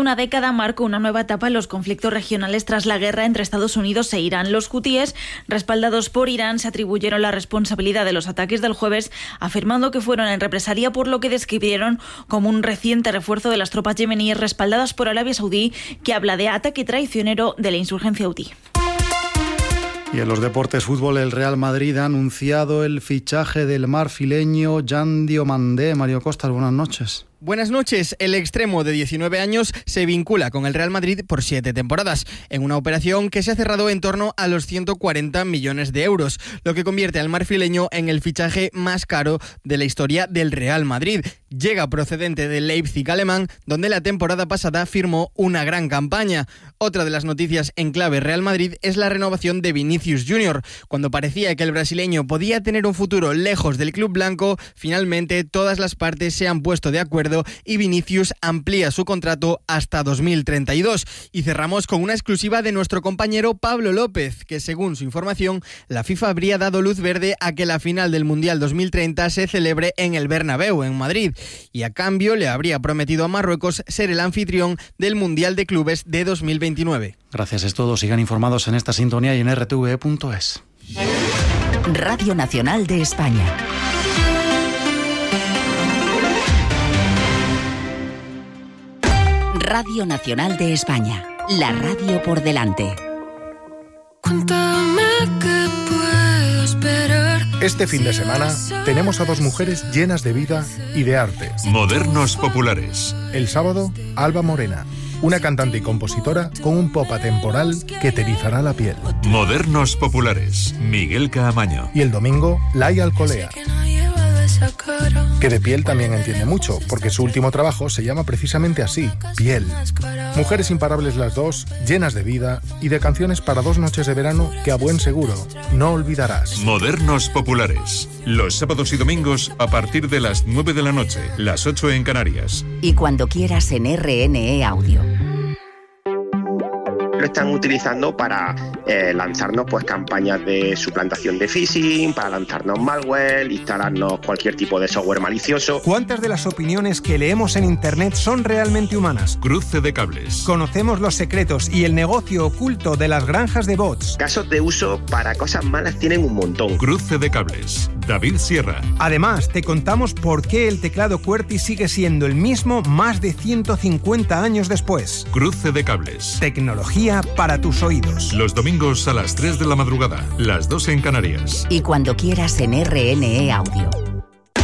una década marcó una nueva etapa en los conflictos regionales tras la guerra entre Estados Unidos e Irán. Los hutíes, respaldados por Irán, se atribuyeron la responsabilidad de los ataques del jueves, afirmando que fueron en represalia por lo que describieron como un reciente refuerzo de las tropas yemeníes respaldadas por Arabia Saudí, que habla de ataque traicionero de la insurgencia hutí. Y en los deportes, fútbol, el Real Madrid ha anunciado el fichaje del marfileño Jan Diomandé. Mario Costas, buenas noches. Buenas noches. El extremo de 19 años se vincula con el Real Madrid por 7 temporadas, en una operación que se ha cerrado en torno a los 140 millones de euros, lo que convierte al marfileño en el fichaje más caro de la historia del Real Madrid. Llega procedente del Leipzig alemán, donde la temporada pasada firmó una gran campaña. Otra de las noticias en clave Real Madrid es la renovación de Vinicius Junior. Cuando parecía que el brasileño podía tener un futuro lejos del club blanco, finalmente todas las partes se han puesto de acuerdo y Vinicius amplía su contrato hasta 2032. Y cerramos con una exclusiva de nuestro compañero Pablo López, que según su información, la FIFA habría dado luz verde a que la final del Mundial 2030 se celebre en el Bernabéu, en Madrid, y a cambio le habría prometido a Marruecos ser el anfitrión del Mundial de Clubes de 2029. Gracias, es todo. Sigan informados en esta sintonía y en rtve.es. Radio Nacional de España. Radio Nacional de España, la radio por delante. Cuéntame qué puedo esperar. Este fin de semana tenemos a 2 mujeres llenas de vida y de arte. Modernos populares. El sábado, Alba Morena, una cantante y compositora con un pop atemporal que te erizará la piel. Modernos populares. Miguel Caamaño. Y el domingo, Laia Alcolea, que de piel también entiende mucho, porque su último trabajo se llama precisamente así, Piel. Mujeres imparables las dos, llenas de vida y de canciones para 2 noches de verano que a buen seguro no olvidarás. Modernos populares. Los sábados y domingos a partir de las 9 de la noche, las 8 en Canarias. Y cuando quieras en RNE Audio. Lo están utilizando para lanzarnos pues campañas de suplantación de phishing, para lanzarnos malware, instalarnos cualquier tipo de software malicioso. ¿Cuántas de las opiniones que leemos en Internet son realmente humanas? Cruce de cables. Conocemos los secretos y el negocio oculto de las granjas de bots. Casos de uso para cosas malas tienen un montón. Cruce de cables. David Sierra. Además, te contamos por qué el teclado QWERTY sigue siendo el mismo más de 150 años después. Cruce de cables. Tecnología para tus oídos. Los domingos a las 3 de la madrugada, las 2 en Canarias. Y cuando quieras en RNE Audio.